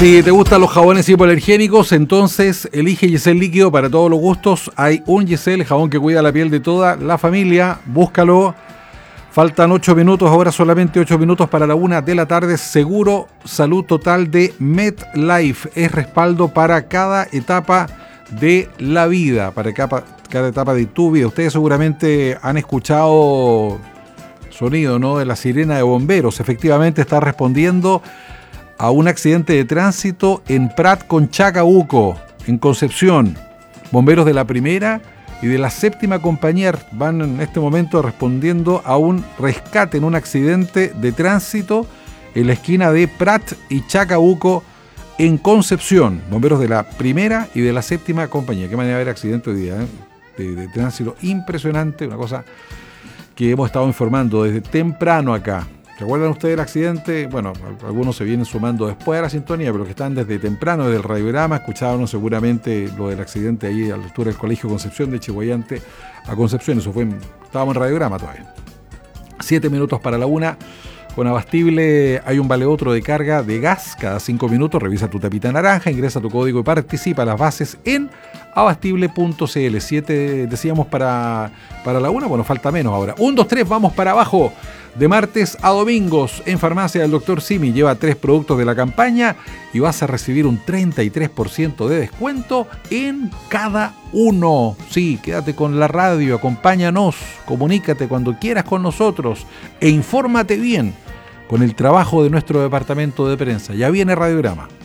Si te gustan los jabones hipoalergénicos, entonces elige Yesel líquido para todos los gustos. Hay un Yesel, jabón que cuida la piel de toda la familia. Búscalo. Faltan 8 minutos, ahora solamente 8 minutos para la 1 de la tarde. Seguro Salud Total de MetLife es respaldo para cada etapa de la vida, para cada etapa de tu vida. Ustedes seguramente han escuchado sonido, ¿no?, de la sirena de bomberos. Efectivamente está respondiendo a un accidente de tránsito en Prat con Chacabuco, en Concepción. Bomberos de la primera y de la séptima compañía van en este momento respondiendo a un rescate en un accidente de tránsito en la esquina de Prat y Chacabuco en Concepción. Bomberos de la primera y de la séptima compañía. Qué manera de haber accidente hoy día, de tránsito impresionante, una cosa que hemos estado informando desde temprano acá. ¿Recuerdan ustedes el accidente? Bueno, algunos se vienen sumando después de la sintonía, pero que están desde temprano, desde el radiograma, escuchaban seguramente lo del accidente ahí a la altura del Colegio Concepción de Chihuayante a Concepción. Eso fue, estábamos en radiograma todavía. 7 minutos para la 1. Con Abastible hay un vale otro de carga de gas cada 5 minutos. Revisa tu tapita naranja, ingresa tu código y participa. Las bases en abastible.cl. 7 decíamos para la 1. Bueno, falta menos ahora. 1, 2, 3, vamos para abajo. De martes a domingos en Farmacia del Dr. Simi. Lleva 3 productos de la campaña y vas a recibir un 33% de descuento en cada uno. Sí, quédate con la radio, acompáñanos, comunícate cuando quieras con nosotros e infórmate bien con el trabajo de nuestro departamento de prensa. Ya viene Radiograma.